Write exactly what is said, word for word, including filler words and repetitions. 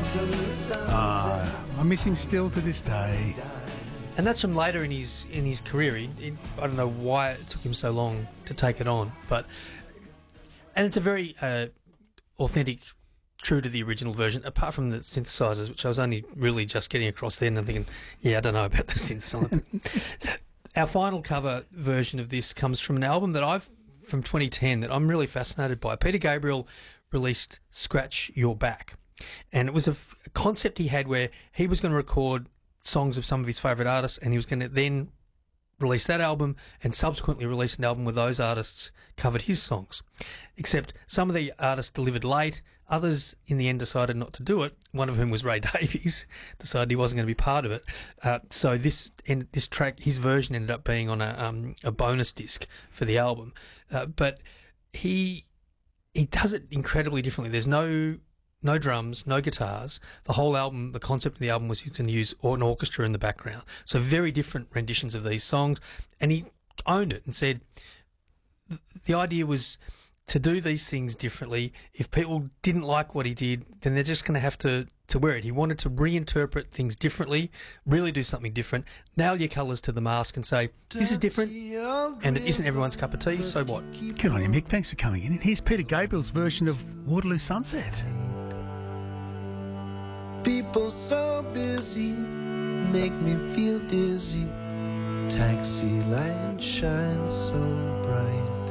Ah, I miss him still to this day. And that's from later in his in his career. He, he, I don't know why it took him so long to take it on, but and it's a very uh, authentic, true to the original version. Apart from the synthesizers, which I was only really just getting across then, and thinking, yeah, I don't know about the synthesizer. Our final cover version of this comes from an album that I've from twenty ten that I'm really fascinated by. Peter Gabriel released "Scratch Your Back," and it was a, f- a concept he had where he was going to record songs of some of his favourite artists, and he was going to then release that album and subsequently release an album where those artists covered his songs. Except some of the artists delivered late, others in the end decided not to do it, one of whom was Ray Davies, decided he wasn't going to be part of it. Uh, so this and this track, his version ended up being on a, um, a bonus disc for the album. Uh, but he he does it incredibly differently. There's no... No drums, no guitars. The whole album, the concept of the album was he was going to use an orchestra in the background. So very different renditions of these songs. And he owned it and said th- the idea was to do these things differently. If people didn't like what he did, then they're just going to have to, to wear it. He wanted to reinterpret things differently, really do something different, nail your colours to the mask and say, this is different and it isn't everyone's cup of tea, so what? Good on you, Mick. Thanks for coming in. And here's Peter Gabriel's version of Waterloo Sunset. People so busy make me feel dizzy. Taxi light shines so bright.